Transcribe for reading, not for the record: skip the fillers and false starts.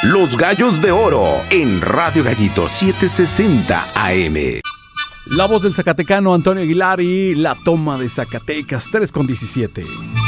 Los Gallos de Oro en Radio Gallito 760 AM. La voz del zacatecano Antonio Aguilar y La Toma de Zacatecas, 3:17.